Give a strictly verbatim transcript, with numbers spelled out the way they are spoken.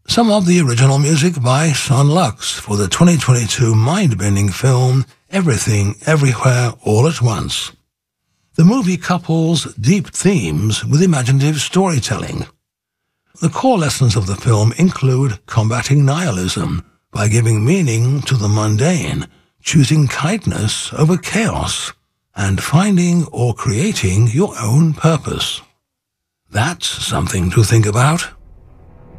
some of the original music by Son Lux for the twenty twenty-two mind-bending film Everything, Everywhere, All at Once. The movie couples deep themes with imaginative storytelling. The core lessons of the film include combating nihilism by giving meaning to the mundane, choosing kindness over chaos, and finding or creating your own purpose. That's something to think about.